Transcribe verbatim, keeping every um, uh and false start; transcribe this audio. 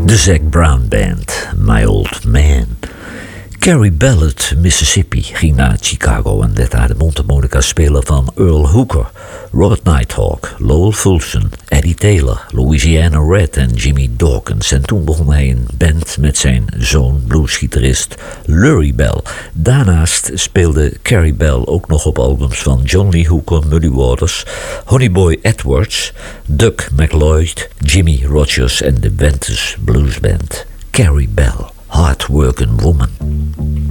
De Zac Brown Band, My Old Man. Carrie Bell uit Mississippi ging naar Chicago en werd daar de mondharmonica-speler van Earl Hooker, Robert Nighthawk, Lowell Fulson, Eddie Taylor, Louisiana Red en Jimmy Dawkins. En toen begon hij een band met zijn zoon, bluesgitarist Lurie Bell. Daarnaast speelde Carrie Bell ook nog op albums van John Lee Hooker, Muddy Waters, Honeyboy Edwards, Doug McLeod, Jimmy Rogers en de Ventus Blues Band. Carrie Bell, Hard Working Woman.